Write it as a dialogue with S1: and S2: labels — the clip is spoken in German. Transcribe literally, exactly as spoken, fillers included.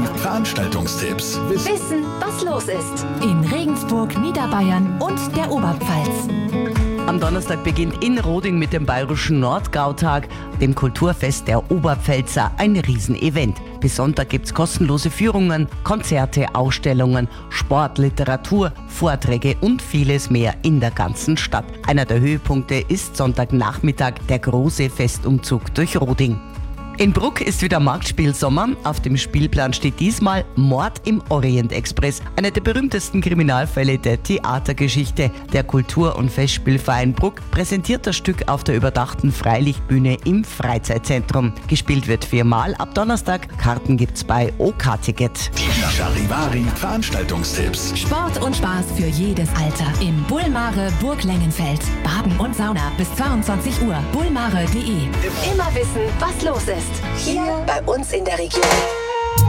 S1: Veranstaltungstipps.
S2: Wissen, was los ist. In Regensburg, Niederbayern und der Oberpfalz.
S3: Am Donnerstag beginnt in Roding mit dem Bayerischen Nordgautag, dem Kulturfest der Oberpfälzer, ein Riesenevent. Bis Sonntag gibt's kostenlose Führungen, Konzerte, Ausstellungen, Sport, Literatur, Vorträge und vieles mehr in der ganzen Stadt. Einer der Höhepunkte ist Sonntagnachmittag der große Festumzug durch Roding. In Bruck ist wieder Marktspielsommer. Auf dem Spielplan steht diesmal Mord im Orient Express, einer der berühmtesten Kriminalfälle der Theatergeschichte. Der Kultur- und Festspielverein Bruck präsentiert das Stück auf der überdachten Freilichtbühne im Freizeitzentrum. Gespielt wird viermal ab Donnerstag. Karten gibt's bei OK-Ticket.
S1: Die Charivari Veranstaltungstipps.
S2: Sport und Spaß für jedes Alter. Im Bullmare Burg Lengenfeld. Baden und Sauna bis zweiundzwanzig Uhr. bullmare punkt de. Immer wissen, was los ist. Hier bei uns in der Region.